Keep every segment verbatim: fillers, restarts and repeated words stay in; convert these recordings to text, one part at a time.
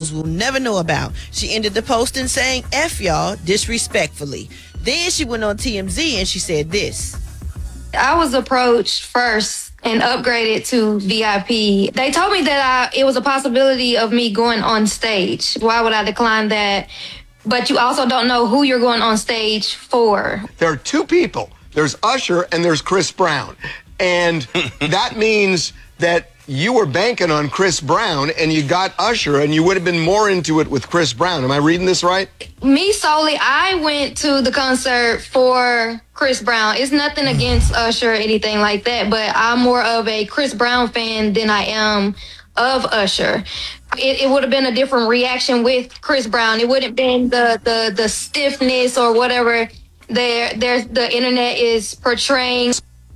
hoes will never know about. She ended the posting saying, F y'all, disrespectfully. Then she went on T M Z and she said this. I was approached first and upgraded to V I P. They told me that I, it was a possibility of me going on stage. Why would I decline that? But you also don't know who you're going on stage for. There are two people. There's Usher and there's Chris Brown. And that means that you were banking on Chris Brown and you got Usher and you would have been more into it with Chris Brown. Am I reading this right? Me solely, I went to the concert for Chris Brown. It's nothing against Usher or anything like that, but I'm more of a Chris Brown fan than I am of Usher. It, it would have been a different reaction with Chris Brown. It wouldn't have been the, the, the stiffness or whatever there, there's, the internet is portraying.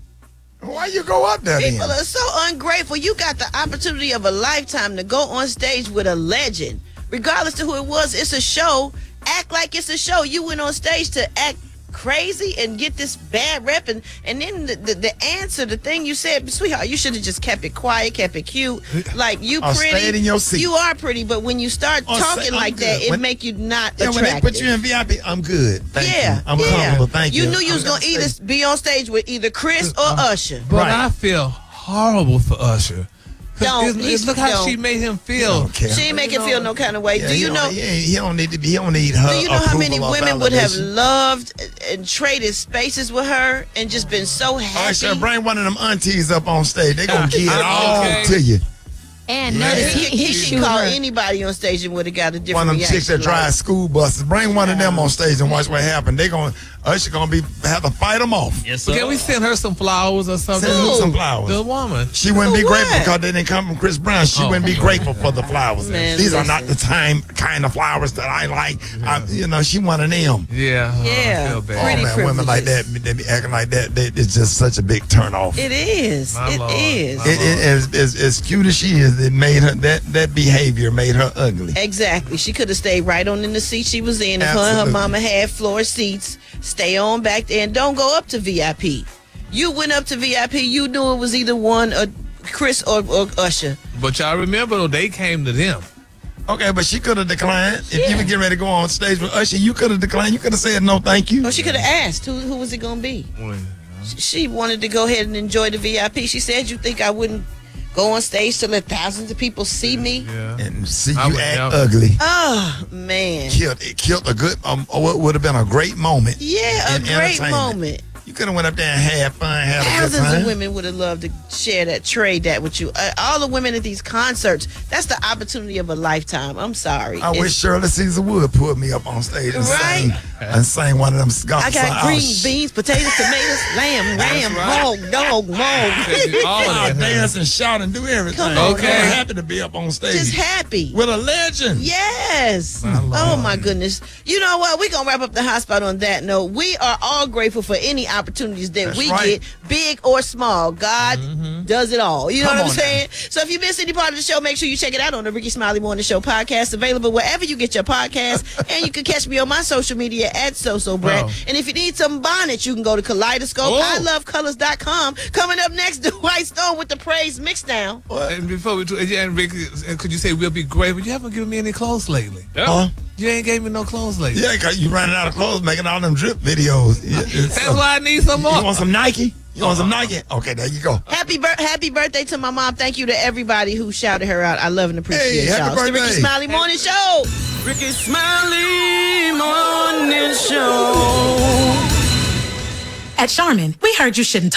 Why you go up there People then? are so ungrateful. You got the opportunity of a lifetime to go on stage with a legend. Regardless of who it was, it's a show. Act like it's a show. You went on stage to act crazy and get this bad rep. And, and then the, the, the answer, the thing you said, sweetheart, you should have just kept it quiet, kept it cute. Like, you Or pretty. stayed in your seat. You are pretty, but when you start Or talking say, like I'm that, good. it When- make you not Yeah, when they attractive. put you in V I P, I'm good. Thank yeah, you. I'm yeah. comfortable. Thank you. You knew you I'm was going to gonna either stay. be on stage with either Chris or Usher. But Right. I feel horrible for Usher. 'Cause Don't. it's- He's- look how don't. she made him I feel. don't care. She ain't make it feel no kind of way. Yeah, Do he you don't- know? He, ain't- he don't need to be. He don't need her. Do you know how many approval or women would have validation. loved and traded spaces with her and just been so All right, happy? sir, bring one of them aunties up on stage. They gonna give it I'm all okay. to you. And Yeah. notice He, he, can- he, he can shoot call her. anybody on stage and would have got a different One of them reaction. chicks that like- drive school buses. Bring one of them on stage and watch what happens. They gonna Usher gonna be have to fight them off. Yes, Can we send her some flowers or something? Send her some flowers. The woman. She wouldn't be For grateful what? because they didn't come from Chris Brown. She Oh. wouldn't be grateful for the flowers. Man, These are listen. not the time kind of flowers that I like. I, you know, she one of them. Yeah. oh, Yeah. I feel Oh bad. Pretty man, women like that, privileges. they be acting like that. They, it's just such a big turn off. It is. My It Lord. is. My It, it, as, as, as cute as she is, it made her that that behavior made her ugly. Exactly. She could have stayed right on in the seat she was in. If her and her Absolutely. mama had floor seats, stay on back there and don't go up to V I P. You went up to V I P, you knew it was either one or Chris or, or Usher. But y'all remember though, they came to them. Okay, but she could have declined. If Yeah. you were getting ready to go on stage with Usher, you could have declined. You could have said no, thank you. Or she could have asked who who was it gonna be. She wanted to go ahead and enjoy the V I P. She said, "You think I wouldn't go on stage to let thousands of people see me?" Yeah. And see I you would act never. ugly. Oh man, Killed it. Killed a good. Um, what would have been a great moment. yeah, a in great entertainment. moment. You could have went up there and had fun, had a good Thousands time. of women would have loved to share that, trade that with you. Uh, all the women at these concerts, that's the opportunity of a lifetime. I'm sorry. I It's- wish Shirley Caesar would put me up on stage and Right. sing and sing one of them gospel I got songs. green Oh, sh- beans, potatoes, tomatoes, lamb, ram, right. hog, dog, mog. All I'll of that. dance and shout and do everything. Come on, I'm Okay. happy to be up on stage Just happy. with a legend. Yes. My Lord. Oh my goodness. You know what? We're gonna wrap up the hot spot on that note. We are all grateful for any opportunities that That's we right. get, big or small. God does it all. You know Come what I'm on saying? So if you missed any part of the show, make sure you check it out on the Ricky Smiley Morning Show podcast, available wherever you get your podcast. And you can catch me on my social media at SoSo Brett. Wow. And if you need some bonnets, you can go to Kaleidoscope. Oh. I love colors dot com. Coming up next, Dwight Stone with the praise mixdown. And before we do, yeah, and Ricky, and could you say we'll be great? But you haven't given me any clothes lately. Huh? You ain't gave me no clothes lately. Yeah, cause you running out of clothes making all them drip videos. Yeah, it's- That's why I need some more. You want some Nike? You want some Nike? Okay, there you go. Happy bir- happy birthday to my mom. Thank you to everybody who shouted her out. I love and appreciate Hey, happy y'all. It's the Ricky birthday. Smiley Morning Show. Ricky Smiley Morning Show. At Charmin, we heard you shouldn't